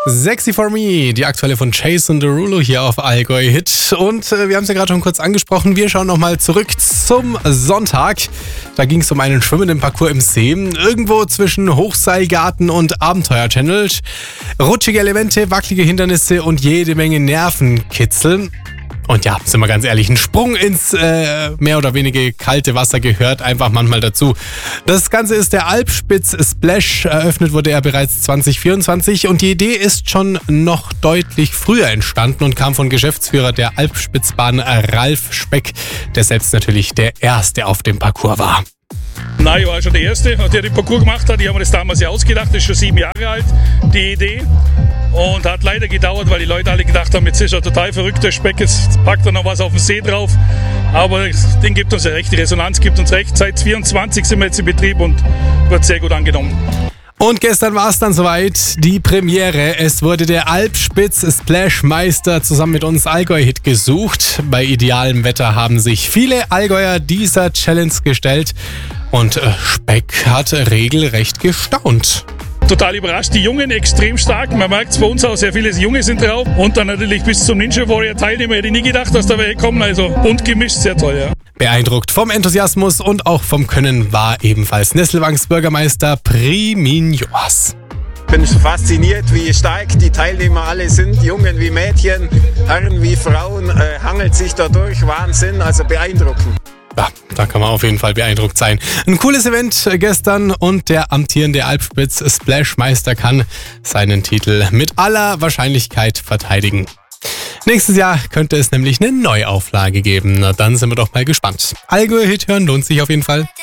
Sexy for Me, die aktuelle von Jason Derulo hier auf Allgäu Hit. Und wir haben es ja gerade schon kurz angesprochen, wir schauen nochmal zurück zum Sonntag. Da ging es um einen schwimmenden Parcours im See, irgendwo zwischen Hochseilgarten und Abenteuer-Channel. Rutschige Elemente, wackelige Hindernisse und jede Menge Nervenkitzel. Und ja, sind wir ganz ehrlich, ein Sprung ins mehr oder weniger kalte Wasser gehört einfach manchmal dazu. Das Ganze ist der Alpspitz Splash. Eröffnet wurde er bereits 2024 und die Idee ist schon noch deutlich früher entstanden und kam von Geschäftsführer der Alpspitzbahn Ralf Speck, der selbst natürlich der Erste auf dem Parcours war. Nein, ich war schon der Erste, der den Parcours gemacht hat. Ich habe mir das damals ja ausgedacht, das ist schon 7 Jahre alt, die Idee. Und hat leider gedauert, weil die Leute alle gedacht haben, jetzt ist er total verrückt, der Speck, jetzt packt er noch was auf den See drauf. Aber das Ding gibt uns ja recht, die Resonanz gibt uns recht. Seit 24 sind wir jetzt in Betrieb und wird sehr gut angenommen. Und gestern war es dann soweit, die Premiere. Es wurde der Alpspitz Splashmeister zusammen mit uns Allgäu-Hit gesucht. Bei idealem Wetter haben sich viele Allgäuer dieser Challenge gestellt und Speck hat regelrecht gestaunt. Total überrascht, die Jungen extrem stark. Man merkt es bei uns auch, sehr viele Junge sind drauf. Und dann natürlich bis zum Ninja Warrior Teilnehmer. Hätte ich nie gedacht, dass da welche kommen. Also bunt gemischt, sehr toll, ja. Beeindruckt vom Enthusiasmus und auch vom Können war ebenfalls Nesselwangs Bürgermeister Priminjoas. Ich bin fasziniert, wie stark die Teilnehmer alle sind. Jungen wie Mädchen, Herren wie Frauen, hangelt sich da durch. Wahnsinn, also beeindruckend. Ja, da kann man auf jeden Fall beeindruckt sein. Ein cooles Event gestern und der amtierende Alpspitz Splashmeister kann seinen Titel mit aller Wahrscheinlichkeit verteidigen. Nächstes Jahr könnte es nämlich eine Neuauflage geben. Na, dann sind wir doch mal gespannt. Allgäu Hit hören lohnt sich auf jeden Fall.